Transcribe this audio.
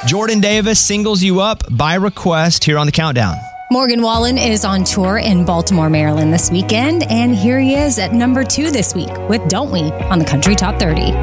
Jordan Davis singles you up by request here on the Countdown. Morgan Wallen is on tour in Baltimore, Maryland this weekend, and here he is at number 2 this week with Don't We on the Country Top 30.